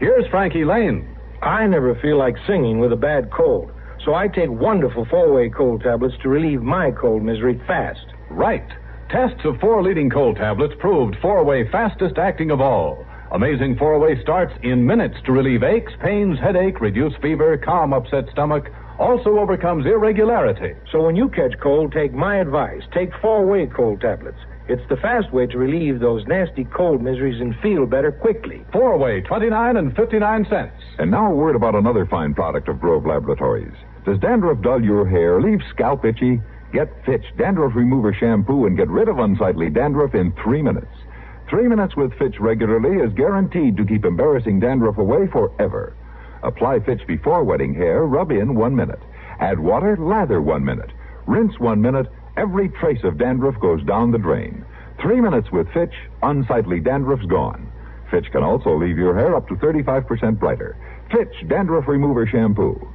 Here's Frankie Lane. I never feel like singing with a bad cold, so I take wonderful 4-way cold tablets to relieve my cold misery fast. Right. Tests of 4 leading cold tablets proved 4-way fastest acting of all. Amazing 4-way starts in minutes to relieve aches, pains, headache, reduce fever, calm upset stomach, also overcomes irregularity. So when you catch cold, take my advice. Take 4-way cold tablets. It's the fast way to relieve those nasty cold miseries and feel better quickly. 4-way, 29 and 59 cents. And now a word about another fine product of Grove Laboratories. Does dandruff dull your hair, leave scalp itchy? Get Fitch Dandruff Remover Shampoo and get rid of unsightly dandruff in 3 minutes. 3 minutes with Fitch regularly is guaranteed to keep embarrassing dandruff away forever. Apply Fitch before wetting hair, rub in 1 minute. Add water, lather 1 minute. Rinse 1 minute. Every trace of dandruff goes down the drain. 3 minutes with Fitch, unsightly dandruff's gone. Fitch can also leave your hair up to 35% brighter. Fitch Dandruff Remover Shampoo.